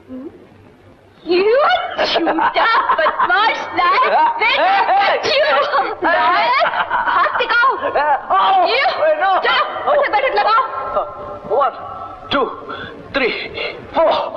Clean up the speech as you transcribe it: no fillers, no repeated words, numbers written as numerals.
झूठा बदमाश हाथ दिखाओ। चलो उठक बैठक लगाओ। 1 2 3 4